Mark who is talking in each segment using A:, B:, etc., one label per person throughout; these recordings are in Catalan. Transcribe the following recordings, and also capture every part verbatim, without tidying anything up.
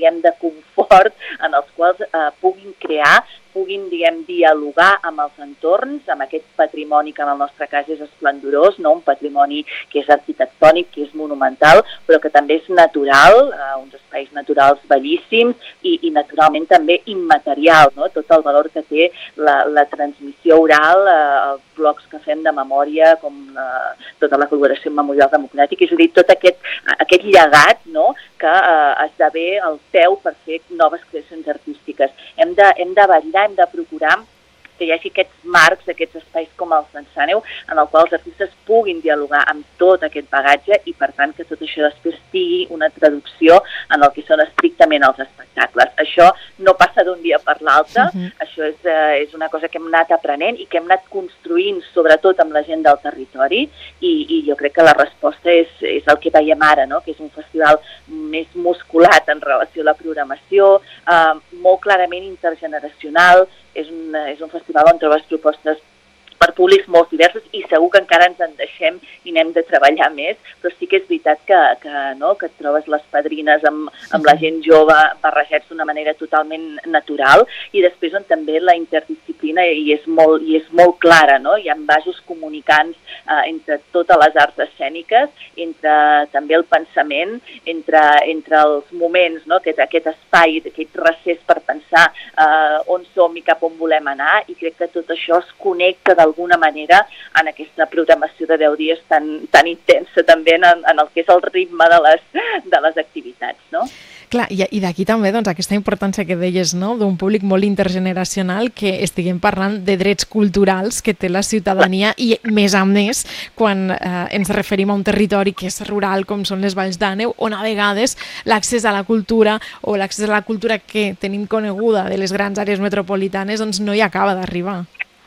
A: diguem, de confort en els quals eh, puguin crear, puguin, diguem, dialogar amb els entorns, amb aquest patrimoni que en el nostre cas és esplendorós, no? Un patrimoni que és arquitectònic, que és monumental, però que també és natural, eh, uns espais naturals bellíssims i, i naturalment també immaterial, no? Tot el valor que té la, la transmissió oral, eh, els blocs que fem de memòria, com eh, tota la col·laboració amb Memorial Democràtic, és a dir, tot aquest, aquest llegat, no? Que eh, esdevé el peu per fer noves creacions artístiques. Hem de, hem de vetllar, hem de procurar que hi hagi aquests marcs, aquests espais com els d'en Sàneu, en el qual els artistes puguin dialogar amb tot aquest bagatge i, per tant, que tot això després tingui una traducció en el que són estrictament els espectacles. Això no passa d'un dia per l'altre, uh-huh. Això és, eh, és una cosa que hem anat aprenent i que hem anat construint, sobretot amb la gent del territori, i, i jo crec que la resposta és, és el que veiem ara, no? Que és un festival més musculat en relació a la programació, eh, molt clarament intergeneracional. És un, és un festival on trobes propostes per públics molt diversos i segur que encara ens en deixem i n'hem de treballar més, però sí que és veritat que, que, no, que et trobes les padrines amb, amb la gent jove barrejats d'una manera totalment natural, i després on també la interdisciplina i és molt, i és molt clara, no? Hi ha vasos comunicants eh, entre totes les arts escèniques, entre també el pensament, entre, entre els moments, no? Aquest, aquest espai, aquest recés per pensar eh, on som i cap on volem anar, i crec que tot això es connecta d'alguna manera en aquesta programació de deu dies tan, tan intensa també en, en el que és el ritme de les, de les activitats, no?
B: Clar, i, i d'aquí també doncs, aquesta importància que deies, no? D'un públic molt intergeneracional, que estiguem parlant de drets culturals que té la ciutadania, i més a més quan eh, ens referim a un territori que és rural com són les Valls d'Àneu, on a vegades l'accés a la cultura o l'accés a la cultura que tenim coneguda de les grans àrees metropolitanes doncs no hi acaba d'arribar.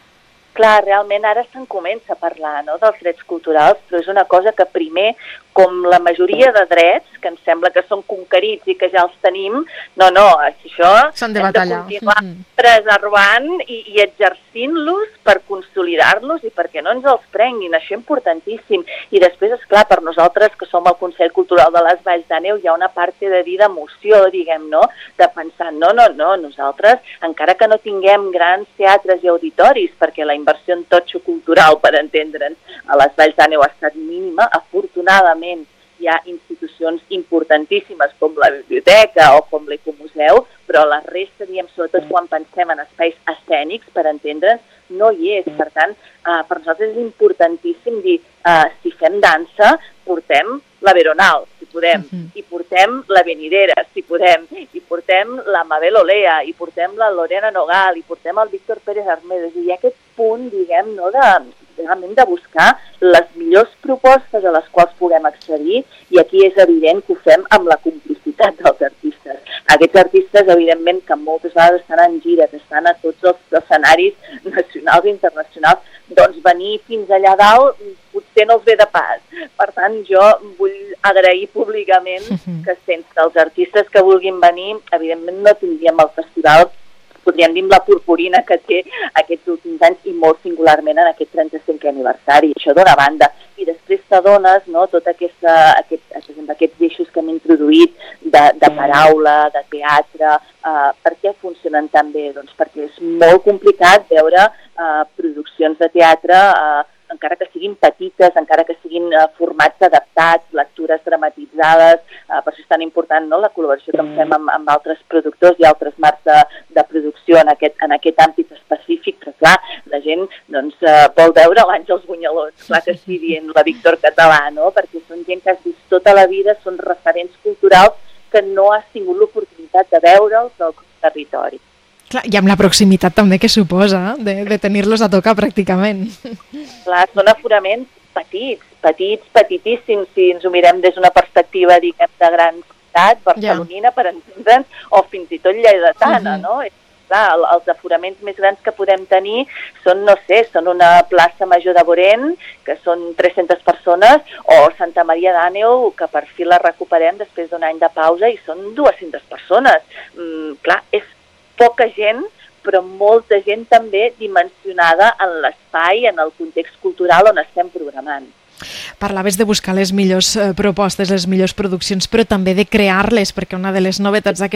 A: Clar, realment ara se'n comença a parlar, no?, dels drets culturals, però és una cosa que primer, com la majoria de drets, que ens sembla que són conquerits i que ja els tenim, no, no, això
B: s'han de
A: hem
B: batallar.
A: de continuar mm-hmm. preservant i, i exercint-los per consolidar-los i perquè no ens els prenguin, això és importantíssim. I després, esclar, per nosaltres, que som el Consell Cultural de les Valls d'Àneu, hi ha una part de dir d'emoció, diguem, no?, de pensar, no, no, no, nosaltres, encara que no tinguem grans teatres i auditoris, perquè la inversió en totxo cultural, per entendre'ns, a les Valls d'Àneu ha estat mínima, afortunadament hi ha institucions importantíssimes com la biblioteca o com l'Ecomuseu, però la resta, diguem, sobretot quan pensem en espais escènics, per entendre'ns, no hi és. Per tant, eh, per nosaltres és importantíssim dir, eh, si fem dansa, portem la Veronal, si podem, uh-huh. i portem la Venidera, si podem, i portem la Mabel Olea, i portem la Lorena Nogal, i portem el Víctor Pérez Armedo. I hi ha aquest punt, diguem, no, de, realment de buscar les millors propostes a les quals puguem accedir, i aquí és evident que ho fem amb la complicitat dels artistes. Aquests artistes, evidentment, que moltes vegades estan en gira, que estan a tots els escenaris nacionals i internacionals, doncs venir fins allà dalt potser no els ve de pas. Per tant, jo vull agrair públicament que sense els artistes que vulguin venir, evidentment no tindríem el festival, podríem dir, la purpurina que té aquests últims anys i molt singularment en aquest trenta-cinquè aniversari. Això d'una banda. I després t'adones, no, tot aquesta, aquest, aquest, aquests eixos que hem introduït de, de paraula, de teatre, eh, per què funcionen tan bé? Doncs perquè és molt complicat veure eh, produccions de teatre, eh, encara que siguin petites, encara que siguin uh, formats adaptats, lectures dramatitzades, uh, per això és tan important, no?, la col·laboració que en fem amb, amb altres productors i altres marcs de, de producció en aquest, en aquest àmbit específic, però clar, la gent doncs, uh, vol veure l'Àngels Bunyalons, clar que sí, dient la Víctor Català, no?, perquè són gent que has vist tota la vida, són referents culturals que no has tingut l'oportunitat de veure'ls al territori.
B: Clar, i amb la proximitat també que suposa, de, de tenir-los a tocar pràcticament.
A: Clar, són aforaments petits, petits, petitíssims, si ens ho mirem des d'una perspectiva, diguem, de gran ciutat, barcelonina, yeah. per entendre'ns, o fins i tot lleidatana, uh-huh. no? Clar, els aforaments més grans que podem tenir són, no sé, són una plaça Major de Borén, que són tres-centes persones, o Santa Maria d'Àneu, que per fi la recuperem després d'un any de pausa, i són dues-centes persones. Mm, clar, és poca gent, però molta gent també dimensionada en l'espai, en el context cultural on estem programant.
B: Parlaves de buscar les millors eh, propostes, les millors produccions, però també de crear-les, perquè una de les novetats d'aquest